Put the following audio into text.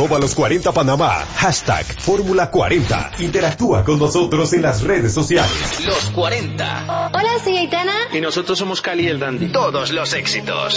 Los 40 Panamá. Hashtag Fórmula 40. Interactúa con nosotros en las redes sociales. Los 40. Hola, soy Aitana. Y nosotros somos Cali el Dandy. Todos los éxitos.